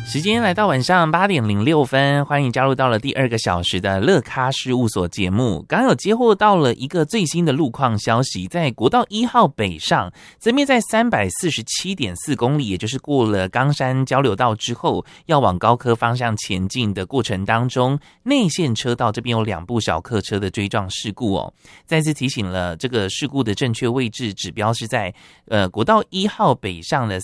时间来到晚上8:06，欢迎加入到了第2个小时的乐咖事务所节目。刚有接获到了一个最新的路况消息，在国道1号北上，这边在347.4公里，也就是过了冈山交流道之后，要往高科方向前进的过程当中，内线车道这边有2部小客车的追撞事故哦。再次提醒了，这个事故的正确位置指标是在国道1号北上的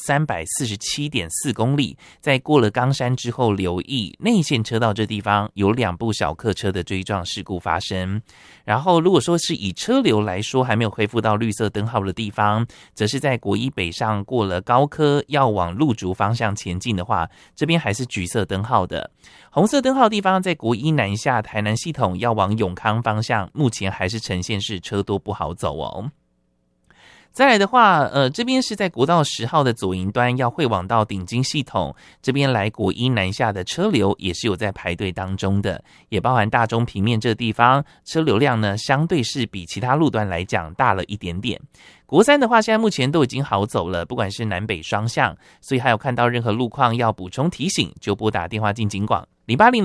347.4公里，在过了冈山之后，留意内线车道这地方有2部小客车的追撞事故发生。然后如果说是以车流来说还没有恢复到绿色灯号的地方，则是在国一北上过了高科要往路竹方向前进的话，这边还是橘色灯号的。红色灯号的地方在国一南下台南系统要往永康方向，目前还是呈现是车多不好走哦。再来的话，这边是在国道10号的左营端要会往到顶金系统，这边来国一南下的车流也是有在排队当中的，也包含大中平面这个地方车流量呢，相对是比其他路段来讲大了一点点。国3的话，现在目前都已经好走了，不管是南北双向，所以还有看到任何路况要补充提醒，就拨打电话进警广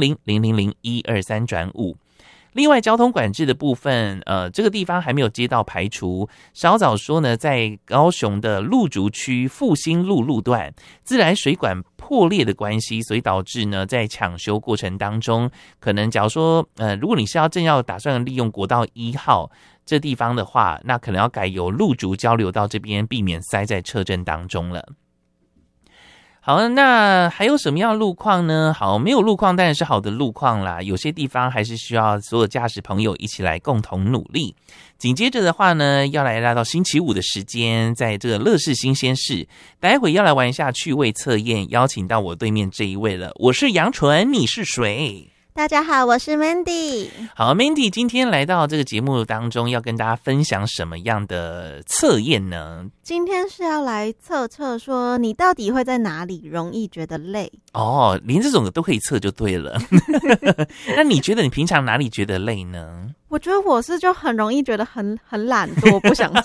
0800-000-123-5。另外交通管制的部分，这个地方还没有接到排除。稍早说呢，在高雄的路竹区复兴路路段，自来水管破裂的关系，所以导致呢，在抢修过程当中，可能假如说，如果你是正要打算利用国道1号这地方的话，那可能要改由路竹交流到这边，避免塞在车阵当中了。好，那还有什么样的路况呢？好，没有路况当然是好的路况啦，有些地方还是需要所有驾驶朋友一起来共同努力。紧接着的话呢，要来到星期五的时间，在这个乐事新鲜事，待会要来玩一下趣味测验，邀请到我对面这一位了。我是杨纯，你是谁？ 大家好，我是 Mandy。 好 ，Mandy 今天来到这个节目当中，要跟大家分享什么样的测验呢？ 今天是要来测说你到底会在哪里容易觉得累哦，连这种都可以测就对了。那你觉得你平常哪里觉得累呢？ 我觉得我是就很容易觉得很懒惰，不想